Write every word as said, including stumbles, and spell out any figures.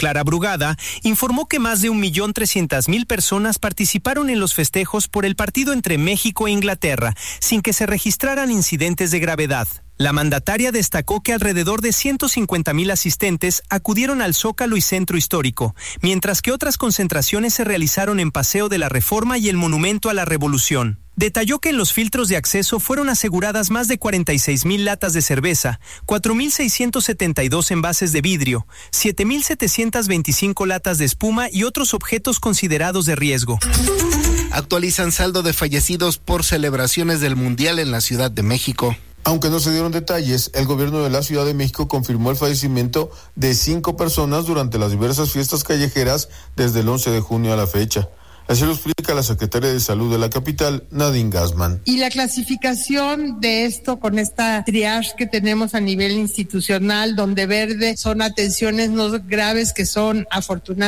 Clara Brugada, informó que más de un millón trescientas mil personas participaron en los festejos por el partido entre México e Inglaterra, sin que se registraran incidentes de gravedad. La mandataria destacó que alrededor de ciento cincuenta mil asistentes acudieron al Zócalo y Centro Histórico, mientras que otras concentraciones se realizaron en Paseo de la Reforma y el Monumento a la Revolución. Detalló que en los filtros de acceso fueron aseguradas más de cuarenta y seis mil latas de cerveza, cuatro mil seiscientos setenta y dos envases de vidrio, siete mil setecientas veinticinco latas de espuma y otros objetos considerados de riesgo. Actualizan saldo de fallecidos por celebraciones del Mundial en la Ciudad de México. Aunque no se dieron detalles, el gobierno de la Ciudad de México confirmó el fallecimiento de cinco personas durante las diversas fiestas callejeras desde el once de junio a la fecha. Así lo explica la secretaria de Salud de la capital, Nadine Gassman. Y la clasificación de esto con esta triage que tenemos a nivel institucional, donde verde son atenciones no graves que son afortunadas